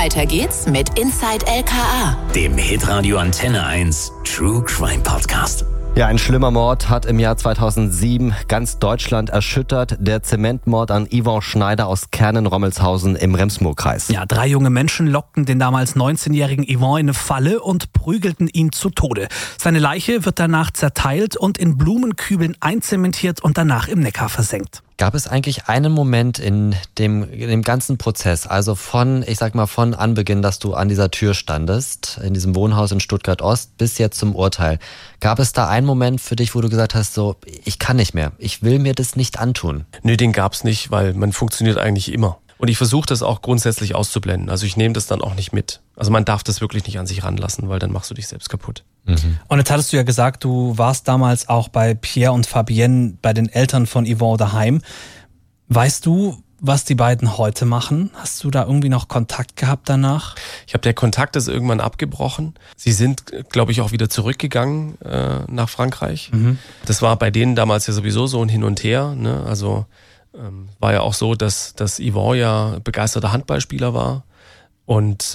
Weiter geht's mit Inside LKA, dem Hitradio Antenne 1 True Crime Podcast. Ja, ein schlimmer Mord hat im Jahr 2007 ganz Deutschland erschüttert. Der Zementmord an Yvon Schneider aus Kernen-Rommelshausen im Rems-Murr-Kreis. Ja, 3 junge Menschen lockten den damals 19-jährigen Yvon in eine Falle und prügelten ihn zu Tode. Seine Leiche wird danach zerteilt und in Blumenkübeln einzementiert und danach im Neckar versenkt. Gab es eigentlich einen Moment in dem ganzen Prozess, also von Anbeginn, dass du an dieser Tür standest, in diesem Wohnhaus in Stuttgart-Ost, bis jetzt zum Urteil, gab es da einen Moment für dich, wo du gesagt hast, so, ich kann nicht mehr, ich will mir das nicht antun? Nö, den gab's nicht, weil man funktioniert eigentlich immer. Und ich versuche das auch grundsätzlich auszublenden. Also ich nehme das dann auch nicht mit. Also man darf das wirklich nicht an sich ranlassen, weil dann machst du dich selbst kaputt. Mhm. Und jetzt hattest du ja gesagt, du warst damals auch bei Pierre und Fabienne, bei den Eltern von Yvon daheim. Weißt du, was die beiden heute machen? Hast du da irgendwie noch Kontakt gehabt danach? Der Kontakt ist irgendwann abgebrochen. Sie sind, glaube ich, auch wieder zurückgegangen nach Frankreich. Mhm. Das war bei denen damals ja sowieso so ein Hin und Her, ne? Also war ja auch so, dass Yvon ja begeisterter Handballspieler war und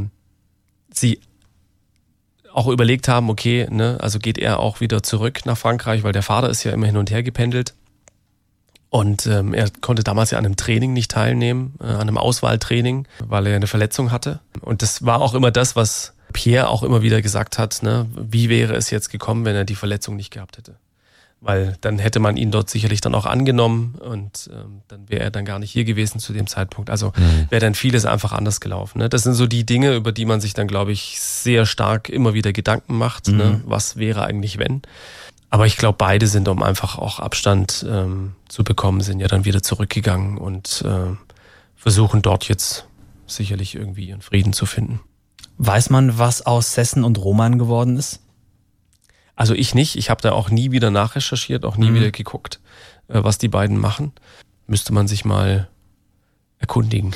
sie auch überlegt haben, okay, ne, also geht er auch wieder zurück nach Frankreich, weil der Vater ist ja immer hin und her gependelt und er konnte damals ja an einem Training nicht teilnehmen, an einem Auswahltraining, weil er eine Verletzung hatte. Und das war auch immer das, was Pierre auch immer wieder gesagt hat, ne, wie wäre es jetzt gekommen, wenn er die Verletzung nicht gehabt hätte. Weil dann hätte man ihn dort sicherlich dann auch angenommen und dann wäre er dann gar nicht hier gewesen zu dem Zeitpunkt. Also wäre dann vieles einfach anders gelaufen. Ne? Das sind so die Dinge, über die man sich dann, glaube ich, sehr stark immer wieder Gedanken macht. Ne? Was wäre eigentlich, wenn? Aber ich glaube, beide sind, um einfach auch Abstand zu bekommen, sind ja dann wieder zurückgegangen und versuchen dort jetzt sicherlich irgendwie ihren Frieden zu finden. Weiß man, was aus Sessen und Roman geworden ist? Also ich nicht. Ich habe da auch nie wieder nachrecherchiert, auch nie wieder geguckt, was die beiden machen. Müsste man sich mal erkundigen.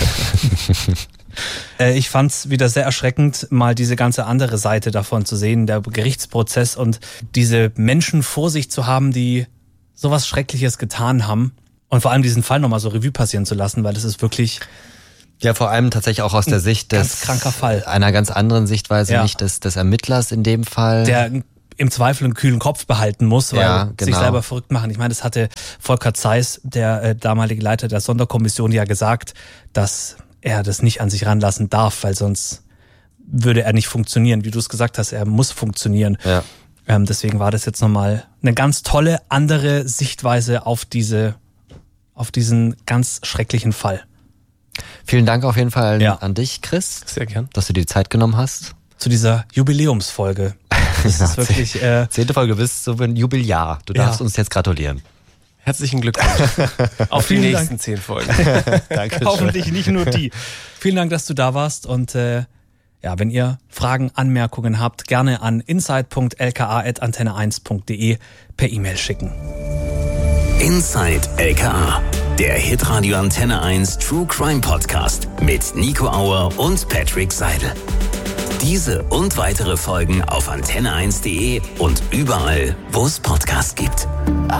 Ich fand es wieder sehr erschreckend, mal diese ganze andere Seite davon zu sehen, der Gerichtsprozess und diese Menschen vor sich zu haben, die sowas Schreckliches getan haben und vor allem diesen Fall nochmal so Revue passieren zu lassen, weil das ist wirklich... Ja, vor allem tatsächlich auch aus der Sicht ganz kranker Fall. Einer ganz anderen Sichtweise, nicht des Ermittlers in dem Fall. Der im Zweifel einen kühlen Kopf behalten muss, weil sich selber verrückt machen. Ich meine, das hatte Volker Zeiss, der damalige Leiter der Sonderkommission, ja gesagt, dass er das nicht an sich ranlassen darf, weil sonst würde er nicht funktionieren. Wie du es gesagt hast, er muss funktionieren. Ja. Deswegen war das jetzt nochmal eine ganz tolle andere Sichtweise auf diesen ganz schrecklichen Fall. Vielen Dank auf jeden Fall an dich, Chris. Sehr gern. Dass du dir die Zeit genommen hast. Zu dieser Jubiläumsfolge. Das ist wirklich 10. Folge, bist so ein Jubiläar. Du darfst uns jetzt gratulieren. Herzlichen Glückwunsch auf die nächsten 10 Folgen. Danke. Hoffentlich nicht nur die. Vielen Dank, dass du da warst und wenn ihr Fragen, Anmerkungen habt, gerne an inside.lka@antenne1.de per E-Mail schicken. Inside LKA, der Hitradio Antenne 1 True Crime Podcast mit Nico Auer und Patrick Seidel. Diese und weitere Folgen auf antenne1.de und überall, wo es Podcasts gibt.